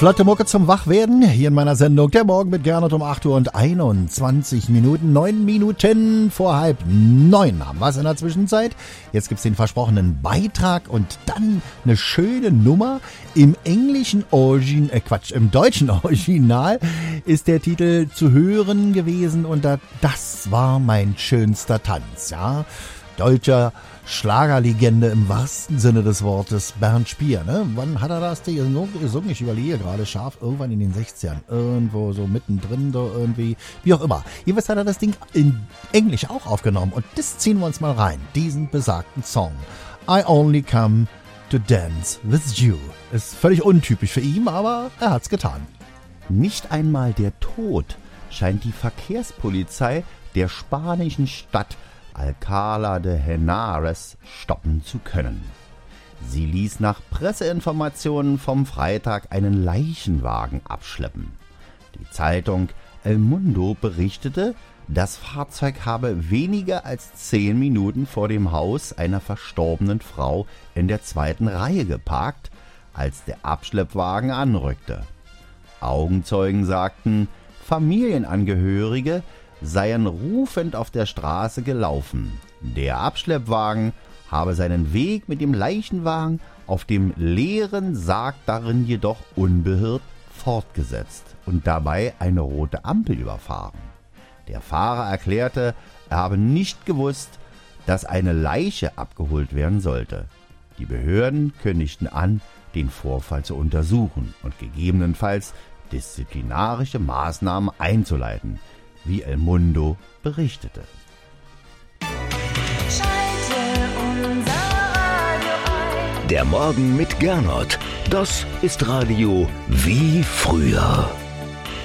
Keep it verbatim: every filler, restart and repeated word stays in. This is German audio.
Flotte Mucke zum Wachwerden, hier in meiner Sendung Der Morgen mit Gernot um acht Uhr und einundzwanzig Minuten, neun Minuten vor halb neun haben wir es in der Zwischenzeit. Jetzt gibt's den versprochenen Beitrag und dann eine schöne Nummer. Im englischen Origin, äh Quatsch, im deutschen Original ist der Titel zu hören gewesen und das war mein schönster Tanz, ja. Deutscher Schlagerlegende im wahrsten Sinne des Wortes, Bernd Spier, ne? Wann hat er das gesungen? Ich überlege gerade scharf, irgendwann in den sechzigern, irgendwo so mittendrin, da irgendwie, wie auch immer. Jedenfalls hat er das Ding in Englisch auch aufgenommen und das ziehen wir uns mal rein, diesen besagten Song. I Only Come to Dance with You. Ist völlig untypisch für ihn, aber er hat's getan. Nicht einmal der Tod scheint die Verkehrspolizei der spanischen Stadt Alcalá de Henares stoppen zu können. Sie ließ nach Presseinformationen vom Freitag einen Leichenwagen abschleppen. Die Zeitung El Mundo berichtete, das Fahrzeug habe weniger als zehn Minuten vor dem Haus einer verstorbenen Frau in der zweiten Reihe geparkt, als der Abschleppwagen anrückte. Augenzeugen sagten, Familienangehörige seien rufend auf der Straße gelaufen. Der Abschleppwagen habe seinen Weg mit dem Leichenwagen auf dem leeren Sarg darin jedoch unbeirrt fortgesetzt und dabei eine rote Ampel überfahren. Der Fahrer erklärte, er habe nicht gewusst, dass eine Leiche abgeholt werden sollte. Die Behörden kündigten an, den Vorfall zu untersuchen und gegebenenfalls disziplinarische Maßnahmen einzuleiten, wie El Mundo berichtete. Der Morgen mit Gernot, das ist Radio wie früher.